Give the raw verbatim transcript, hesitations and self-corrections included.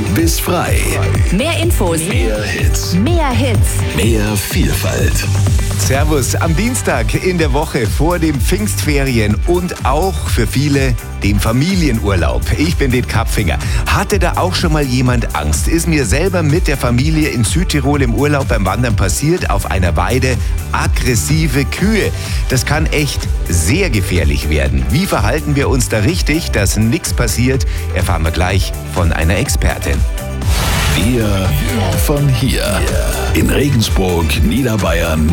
bis frei. Mehr Infos, Mehr Hits, mehr Hits. mehr Vielfalt. Servus, am Dienstag in der Woche vor dem Pfingstferien und auch für viele dem Familienurlaub. Ich bin Dietmar Kapfinger. Hatte da auch schon mal jemand Angst? Ist mir selber mit der Familie in Südtirol im Urlaub beim Wandern passiert, auf einer Weide aggressive Kühe. Das kann echt sehr gefährlich werden. Wie verhalten wir uns da richtig, dass nichts passiert, erfahren wir gleich von einer Expertin. Wir von hier. In Regensburg, Niederbayern